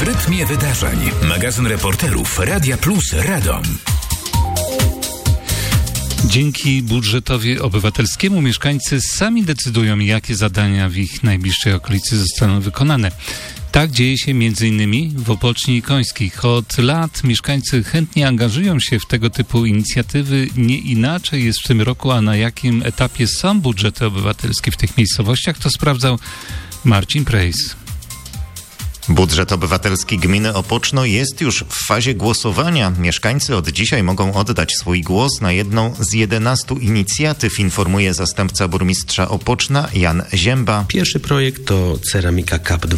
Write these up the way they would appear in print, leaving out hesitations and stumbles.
rytmie wydarzeń. Magazyn reporterów Radia Plus Radom. Dzięki budżetowi obywatelskiemu mieszkańcy sami decydują, jakie zadania w ich najbliższej okolicy zostaną wykonane. Tak dzieje się m.in. w Opoczni i Końskich. Od lat mieszkańcy chętnie angażują się w tego typu inicjatywy. Nie inaczej jest w tym roku, a na jakim etapie są budżety obywatelskie w tych miejscowościach, to sprawdzał Marcin Prejs. Budżet obywatelski gminy Opoczno jest już w fazie głosowania. Mieszkańcy od dzisiaj mogą oddać swój głos na jedną z 11 inicjatyw, informuje zastępca burmistrza Opoczna Jan Zięba. Pierwszy projekt to Ceramika Cup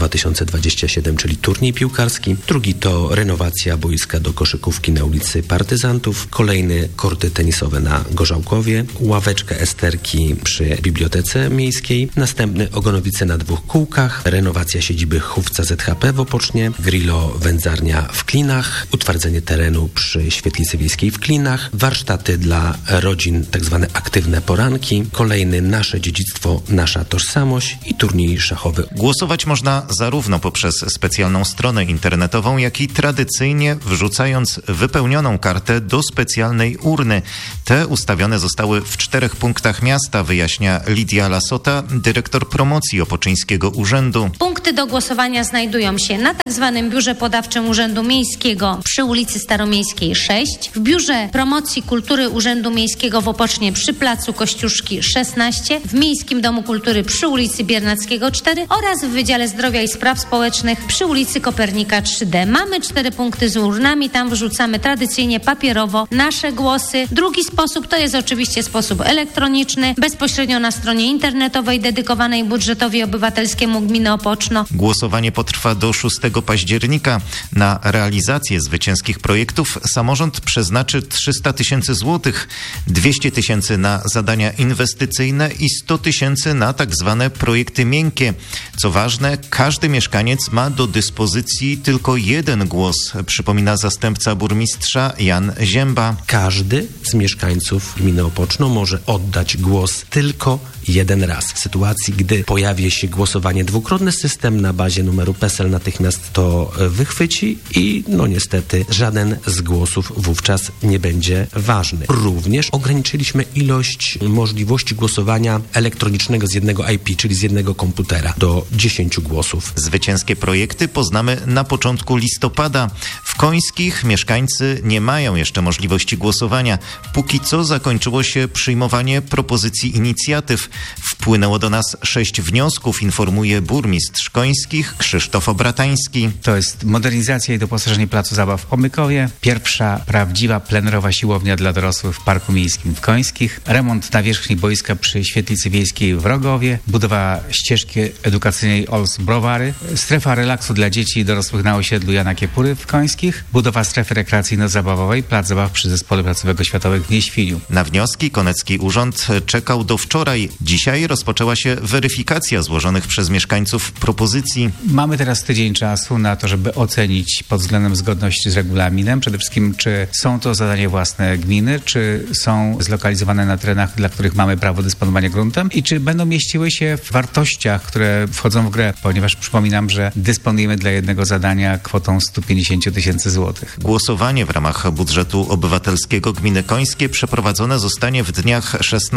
2027, czyli turniej piłkarski. Drugi to renowacja boiska do koszykówki na ulicy Partyzantów. Kolejny korty tenisowe na Gorzałkowie. Ławeczka Esterki przy Bibliotece Miejskiej. Następny Ogonowice na 2 kółkach. Renowacja siedziby Chówca ZHP w Opocznie, Grillo Wędzarnia w Klinach, utwardzenie terenu przy Świetlicy Wiejskiej w Klinach, warsztaty dla rodzin, tak zwane aktywne poranki, kolejny Nasze dziedzictwo, nasza tożsamość i turniej szachowy. Głosować można zarówno poprzez specjalną stronę internetową, jak i tradycyjnie wrzucając wypełnioną kartę do specjalnej urny. Te ustawione zostały w 4 punktach miasta, wyjaśnia Lidia Lasota, dyrektor promocji Opoczyńskiego Urzędu. Punkty do głosowania znajdują się na tzw. biurze podawczym Urzędu Miejskiego przy ulicy Staromiejskiej 6, w biurze promocji kultury Urzędu Miejskiego w Opocznie przy placu Kościuszki 16, w Miejskim Domu Kultury przy ulicy Biernackiego 4 oraz w Wydziale Zdrowia i Spraw Społecznych przy ulicy Kopernika 3D. Mamy 4 punkty z urnami, tam wrzucamy tradycyjnie papierowo nasze głosy. Drugi sposób to jest oczywiście sposób elektroniczny, bezpośrednio na stronie internetowej dedykowanej budżetowi obywatelskiemu gminy Opoczno. Głosowanie potrwa do 6 października. Na realizację zwycięskich projektów samorząd przeznaczy 300 000 złotych, 200 000 na zadania inwestycyjne i 100 000 na tak zwane projekty miękkie. Co ważne, każdy mieszkaniec ma do dyspozycji tylko 1 głos, przypomina zastępca burmistrza Jan Zięba. Każdy z mieszkańców gminy Opoczno może oddać głos tylko 1 raz. W sytuacji, gdy pojawi się głosowanie dwukrotne, system na bazie numeru PESEL natychmiast to wychwyci i niestety żaden z głosów wówczas nie będzie ważny. Również ograniczyliśmy ilość możliwości głosowania elektronicznego z jednego IP, czyli z jednego komputera, do 10 głosów. Zwycięskie projekty poznamy na początku listopada. W Końskich mieszkańcy nie mają jeszcze możliwości głosowania. Póki co zakończyło się przyjmowanie propozycji inicjatyw. Wpłynęło do nas 6 wniosków, informuje burmistrz Końskich Krzysztof Obratański. To jest modernizacja i doposażenie placu zabaw w Pomykowie, pierwsza prawdziwa plenerowa siłownia dla dorosłych w Parku Miejskim w Końskich, remont nawierzchni boiska przy Świetlicy Wiejskiej w Rogowie, budowa ścieżki edukacyjnej OLS Browary, strefa relaksu dla dzieci i dorosłych na osiedlu Jana Kiepury w Końskich, budowa strefy rekreacyjno-zabawowej, plac zabaw przy Zespole Placówek Oświatowych w Nieświniu. Na wnioski Konecki Urząd czekał do wczoraj. Dzisiaj rozpoczęła się weryfikacja złożonych przez mieszkańców propozycji. Mamy teraz tydzień czasu na to, żeby ocenić pod względem zgodności z regulaminem, przede wszystkim czy są to zadania własne gminy, czy są zlokalizowane na terenach, dla których mamy prawo dysponowania gruntem i czy będą mieściły się w wartościach, które wchodzą w grę, ponieważ przypominam, że dysponujemy dla jednego zadania kwotą 150 000 złotych. Głosowanie w ramach budżetu obywatelskiego gminy Końskie przeprowadzone zostanie w dniach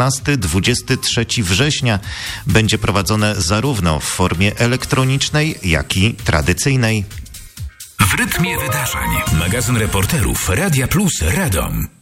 16-23 września. Będzie prowadzone zarówno w formie elektronicznej, jak i tradycyjnej. W rytmie wydarzeń. Magazyn reporterów Radia Plus Radom.